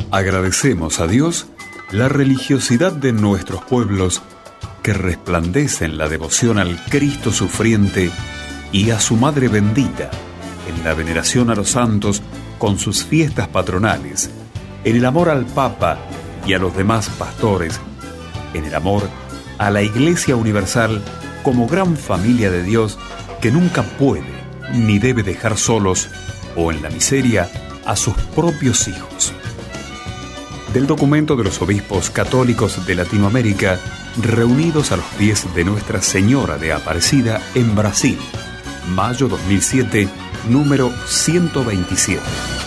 Agradecemos a Dios la religiosidad de nuestros pueblos que resplandece en la devoción al Cristo sufriente y a su Madre bendita, en la veneración a los santos con sus fiestas patronales, en el amor al Papa y a los demás pastores, en el amor a la Iglesia Universal como gran familia de Dios que nunca puede ni debe dejar solos o en la miseria a sus propios hijos. Del documento de los obispos católicos de Latinoamérica reunidos a los pies de Nuestra Señora de Aparecida en Brasil, mayo 2007, número 127.